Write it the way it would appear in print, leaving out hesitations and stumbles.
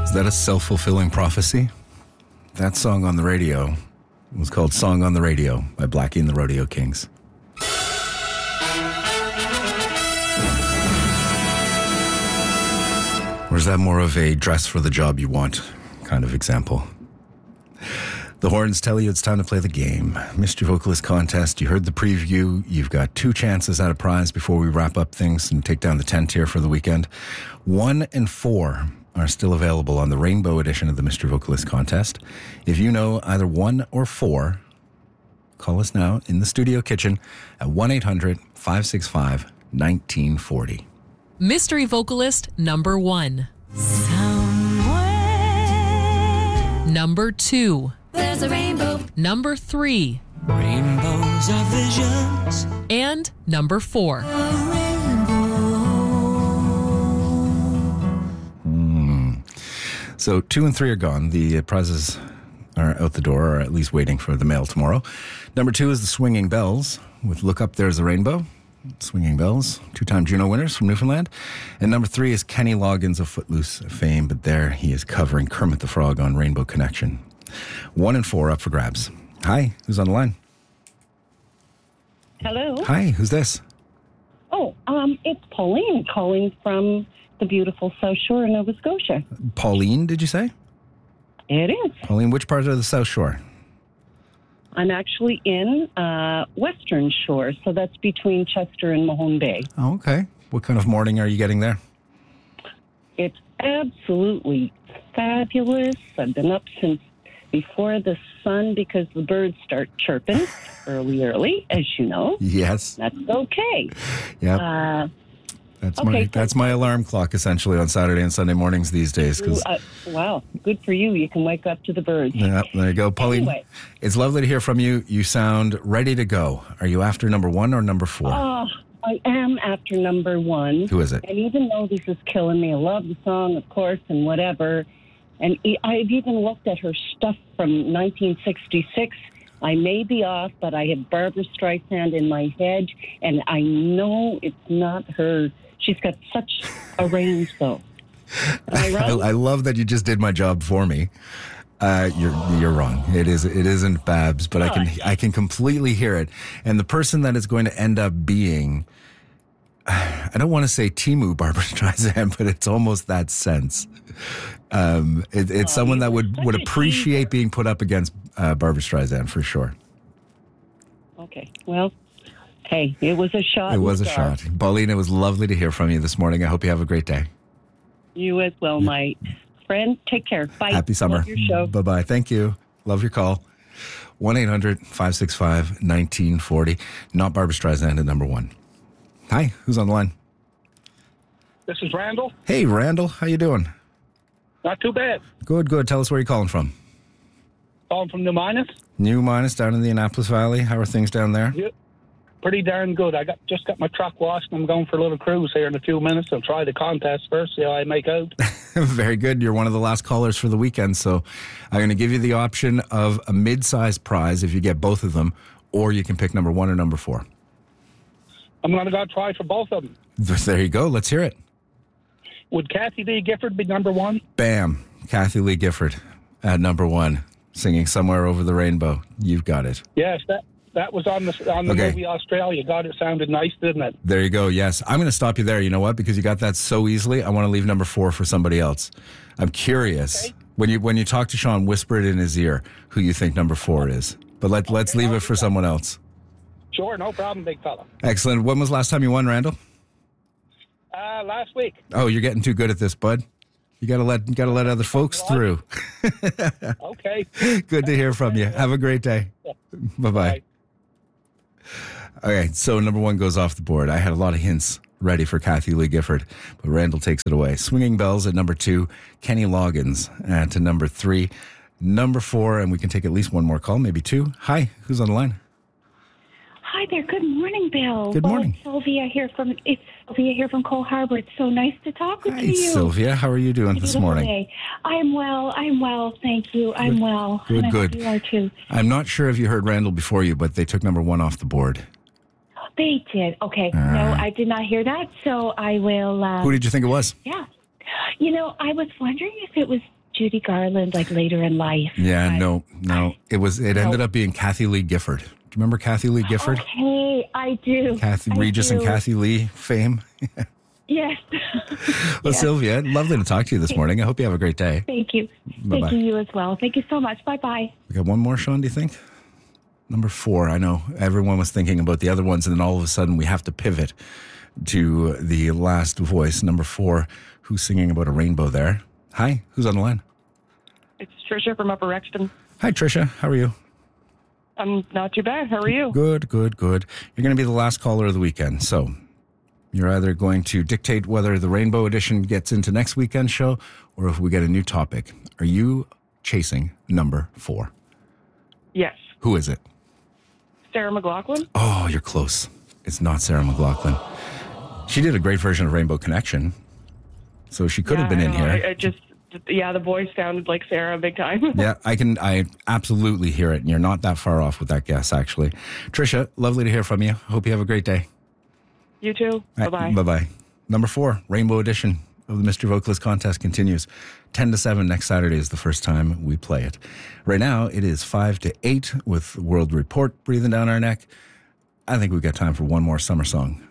Is that a self-fulfilling prophecy? That song on the radio was called Song on the Radio by Blackie and the Rodeo Kings. Or is that more of a dress for the job you want kind of example? The horns tell you it's time to play the game. Mystery Vocalist Contest. You heard the preview. You've got 2 chances at a prize before we wrap up things and take down the tent here for the weekend. 1 and 4 are still available on the Rainbow edition of the Mystery Vocalist Contest. If you know either 1 or 4, call us now in the studio kitchen at 1-800-565-1940. Mystery Vocalist number 1. Somewhere Number 2. there's a rainbow. Number 3. Rainbows are visions. And number 4. So 2 and 3 are gone. The prizes are out the door, or at least waiting for the mail tomorrow. Number 2 is the Swinging Bells with Look Up There's a Rainbow. Swinging Bells, 2-time Juno winners from Newfoundland. And number 3 is Kenny Loggins of Footloose fame, but there he is covering Kermit the Frog on Rainbow Connection. 1 and 4 up for grabs. Hi, who's on the line? Hello. Hi, who's this? Oh, it's Pauline calling from the beautiful South Shore of Nova Scotia. Pauline, did you say? It is. Pauline, which part of the South Shore? I'm actually in Western Shore, so that's between Chester and Mahone Bay. Oh, okay. What kind of morning are you getting there? It's absolutely fabulous. I've been up since before the sun because the birds start chirping early, as you know. Yes. That's okay. Yep. That's okay, that's my alarm clock essentially on Saturday and Sunday mornings these days. Cause, wow, good for you. You can wake up to the birds. yeah, there you go. Pauline, Anyway. It's lovely to hear from you. You sound ready to go. Are you after number 1 or number 4? Oh, I am after number 1. Who is it? And even though this is killing me, I love the song, of course, and whatever. And I've even looked at her stuff from 1966. I may be off, but I have Barbara Streisand in my head, and I know it's not her. She's got such a range, though. Am I wrong? I love that you just did my job for me. You're wrong. It isn't Babs, but I can completely hear it. And the person that is going to end up being, I don't want to say Timu Barbara Streisand, but it's almost that sense. It's someone that would appreciate being put up against Barbara Streisand for sure. Okay. Well, hey, it was a shot. It was a shot. Pauline, it was lovely to hear from you this morning. I hope you have a great day. You as well, my friend. Take care. Bye. Happy summer. Love your show. Bye-bye. Thank you. Love your call. 1-800-565-1940. Not Barbara Streisand at number 1. Hi, who's on the line? This is Randall. Hey, Randall. How you doing? Not too bad. Good. Tell us where you're calling from. Calling from New Minas. New Minas down in the Annapolis Valley. How are things down there? Yeah, pretty darn good. I just got my truck washed. I'm going for a little cruise here in a few minutes. I'll try the contest first, see how I make out. Very good. You're one of the last callers for the weekend, so I'm going to give you the option of a mid-sized prize if you get both of them, or you can pick number 1 or number 4. I'm going to go try for both of them. There you go. Let's hear it. Would Kathy Lee Gifford be number 1? Bam. Kathy Lee Gifford at number 1, singing Somewhere Over the Rainbow. You've got it. Yes, that was on the Okay. movie Australia. God, it sounded nice, didn't it? There you go. Yes. I'm going to stop you there. You know what? Because you got that so easily. I want to leave number 4 for somebody else. I'm curious. Okay. When you talk to Sean, whisper it in his ear who you think number 4 is. But let's leave it for someone else. Sure, no problem, big fella. Excellent. When was the last time you won, Randall? Last week. Oh, you're getting too good at this, bud. You gotta let other folks through. Okay. Good to hear from you. Have a great day. Bye-bye. Bye. Okay, so number 1 goes off the board. I had a lot of hints ready for Kathy Lee Gifford, but Randall takes it away. Swinging Bells at number 2, Kenny Loggins to number 3, number 4, and we can take at least one more call, maybe 2. Hi, who's on the line? Hi there. Good morning, Bill. Good morning. It's Sylvia here from Cole Harbor. It's so nice to talk with Hi, you. Sylvia. How are you doing this Beautiful morning? day. I'm well. Thank you. I'm well. Good, and I good. hope you are too. I'm not sure if you heard Randall before you, but they took number 1 off the board. They did. Okay. No, I did not hear that. So I will. Who did you think it was? Yeah. You know, I was wondering if it was Judy Garland like later in life. Yeah, but- no. It ended up being Kathy Lee Gifford. Do you remember Kathy Lee Gifford? Okay, I do. Regis and do. Kathy Lee fame. Yes. Well, Sylvia, lovely to talk to you this morning. I hope you have a great day. Thank you. Bye-bye. Thank you as well. Thank you so much. Bye-bye. We got one more, Sean, do you think? Number 4. I know everyone was thinking about the other ones, and then all of a sudden we have to pivot to the last voice. Number 4, who's singing about a rainbow there? Hi, who's on the line? It's Trisha from Upper Rexton. Hi, Trisha. How are you? I'm not too bad. How are you? Good. You're going to be the last caller of the weekend, so you're either going to dictate whether the Rainbow Edition gets into next weekend's show or if we get a new topic. Are you chasing number 4? Yes. Who is it? Sarah McLachlan? Oh, you're close. It's not Sarah McLachlan. She did a great version of Rainbow Connection, so she could have been in here. The voice sounded like Sarah big time. Yeah, I absolutely hear it, and you're not that far off with that guess, actually. Trisha, lovely to hear from you. Hope you have a great day. You too. Bye-bye. Bye-bye. Number 4, Rainbow Edition of the Mystery Vocalist Contest continues. 10 to 7 next Saturday is the first time we play it. Right now, it is 5 to 8 with World Report breathing down our neck. I think we've got time for one more summer song